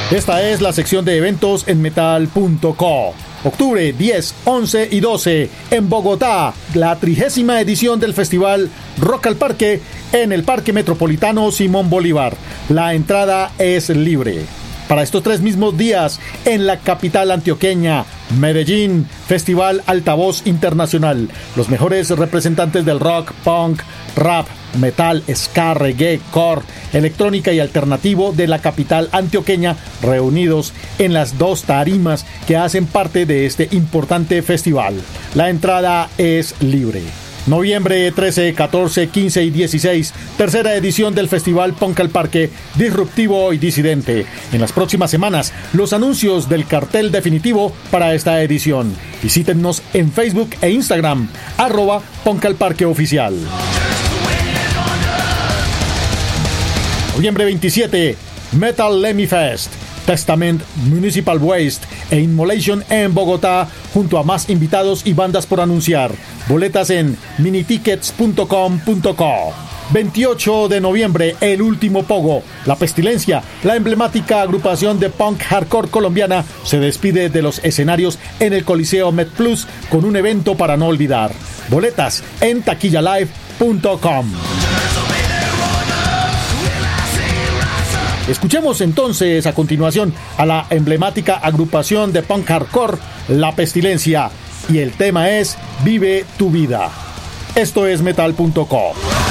Esta es la sección de eventos en metal.co. Octubre 10, 11 y 12 en Bogotá, la 30ª edición del festival Rock al Parque en el Parque Metropolitano Simón Bolívar. La entrada es libre. Para estos 3 mismos días, en la capital antioqueña, Medellín, Festival Altavoz Internacional. Los mejores representantes del rock, punk, rap, metal, ska, reggae, core, electrónica y alternativo de la capital antioqueña, reunidos en las 2 tarimas que hacen parte de este importante festival. La entrada es libre. Noviembre 13, 14, 15 y 16, tercera edición del Festival Punk al Parque, disruptivo y disidente. En las próximas semanas, los anuncios del cartel definitivo para esta edición. Visítennos en Facebook e Instagram, @punkalparqueoficial. Noviembre 27, Metal Lemmy Fest, Testament, Municipal Waste e Immolation en Bogotá, junto a más invitados y bandas por anunciar. Boletas en minitickets.com.co. 28 de noviembre, El Último Pogo, La Pestilencia, la emblemática agrupación de punk hardcore colombiana, se despide de los escenarios en el Coliseo MedPlus con un evento para no olvidar. Boletas en taquillalive.com. Escuchemos entonces a continuación a la emblemática agrupación de punk hardcore La Pestilencia, y el tema es Vive tu vida. Esto es metal.co.